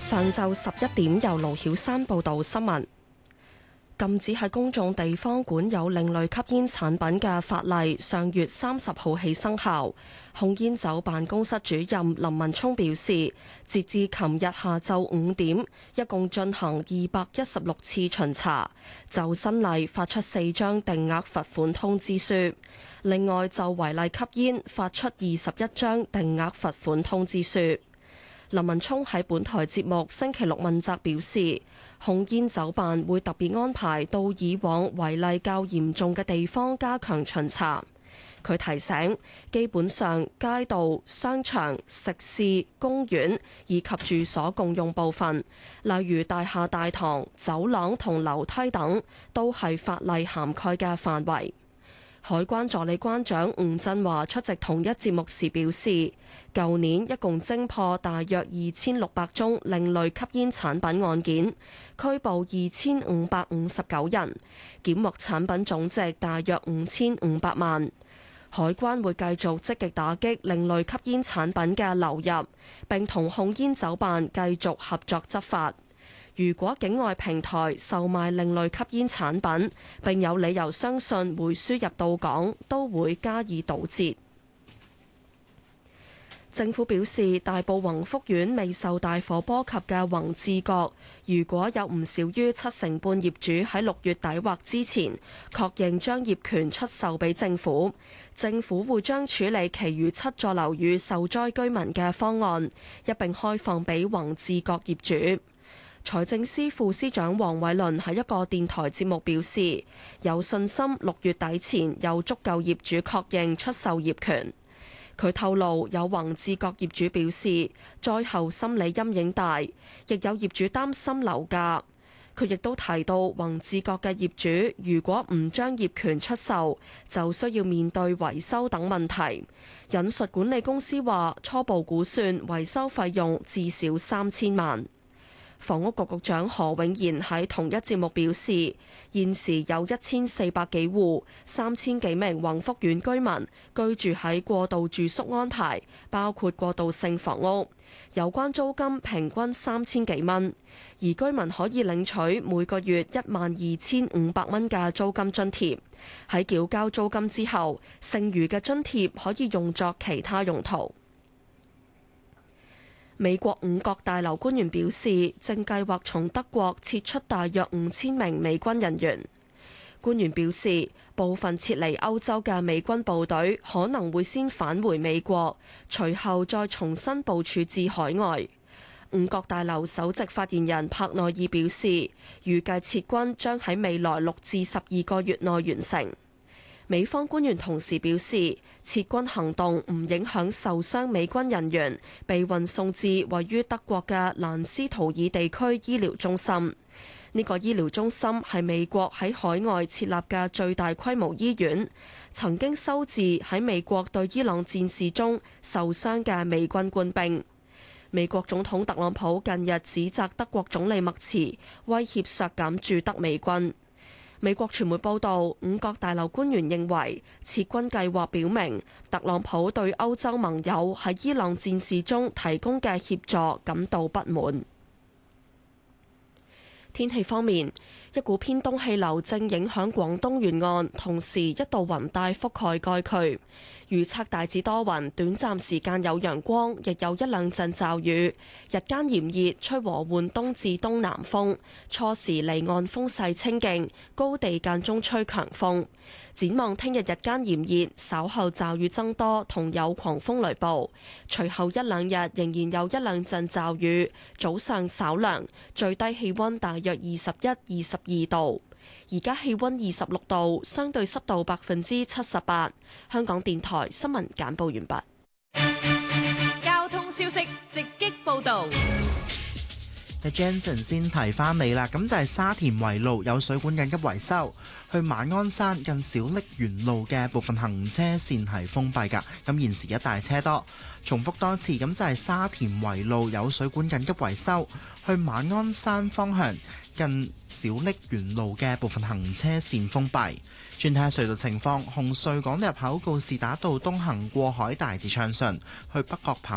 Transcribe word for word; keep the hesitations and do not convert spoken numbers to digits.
上晝十一點，由盧曉山報道新聞。禁止喺公眾地方管有另類吸煙產品嘅法例，上月三十號起生效。控煙酒辦公室主任林文聰表示，截至琴日下晝五點，一共進行二百一十六次巡查，就新例發出四張定額罰款通知書。另外就違例吸煙發出二十一張定額罰款通知書。林文聰喺本台節目星期六問責表示，控煙酒辦會特別安排到以往違例較嚴重嘅地方加強巡查。佢提醒，基本上街道、商場、食肆、公園以及住所共用部分，例如大廈大堂、走廊同樓梯等，都係法例涵蓋嘅範圍。海關助理關長吳振華出席同一節目時表示，舊年一共偵破大約二千六百宗另類吸煙產品案件，拘捕二千五百五十九人，檢獲產品總值大約五千五百萬。海關會繼續積極打擊另類吸煙產品嘅流入，並同控煙酒辦繼續合作執法。如果境外平台售賣另類吸煙產品，並有理由相信會輸入到港，都會加以堵截。政府表示，大埔宏福苑未受大火波及嘅宏志閣，如果有唔少於七成半業主喺六月底或之前確認將業權出售俾政府，政府會將處理其餘七座樓宇受災居民嘅方案一併開放俾宏志閣業主。財政司副司長黃偉綸喺一個電台節目表示，有信心六月底前有足夠業主確認出售業權。佢透露，有宏志閣業主表示，災後心理陰影大，亦有業主擔心樓價。佢亦都提到，宏志閣嘅業主如果唔將業權出售，就需要面對維修等問題。引述管理公司話，初步估算維修費用至少三千萬。房屋局局長何永賢喺同一節目表示，現時有一千四百幾戶、三千幾名宏福苑居民居住喺過渡住宿安排，包括過渡性房屋，有關租金平均三千幾蚊，而居民可以領取每個月一萬二千五百蚊嘅租金津貼。喺繳交租金之後，剩餘嘅津貼可以用作其他用途。美國五角大樓官員表示，正計劃從德國撤出大約五千名美軍人員。官員表示，部分撤離歐洲嘅美軍部隊可能會先返回美國，隨後再重新部署至海外。五角大樓首席發言人帕內爾表示，預計撤軍將喺未來六至十二個月內完成。美方官員同時表示，撤軍行動唔影響受傷美軍人員被運送至位於德國嘅蘭斯圖爾地區醫療中心。呢個醫療中心係美國喺海外設立嘅最大規模醫院，曾經收治喺美國對伊朗戰事中受傷嘅美軍官兵。美國總統特朗普近日指責德國總理默茨威脅削減駐德美軍。美國傳媒報道，五角大樓官員認為撤軍計劃表明特朗普對歐洲盟友喺伊朗戰事中提供嘅協助感到不滿。天氣方面，一股偏東氣流正影響廣東沿岸，同時一道雲帶覆蓋該區。預測大致多雲，短暫時間有陽光，亦有一兩陣驟雨。日間炎熱，吹和緩東至東南風，初時離岸風勢清勁，高地間中吹強風。展望聽日日間炎熱，稍後驟雨增多，同有狂風雷暴。隨後一兩日仍然有一兩陣驟雨，早上稍涼，最低氣溫大約二十一、二十二度。而家氣溫二十六度，相對濕度百分之七十八。香港電台新聞簡報完畢。 交通消息直擊報道。 Jensen 先提翻你啦，咁就係沙田圍路有水管緊急維修，去馬鞍山近小瀝源路嘅部分行車線係封閉㗎，咁現時一大車多。重複多次，咁就係沙田圍路有水管緊急維修，去馬鞍山方向近小瀝源路嘅部分行車線封閉。轉睇下隧道情況，紅隧港島入口告士打道東行過海大致暢順，去北角跑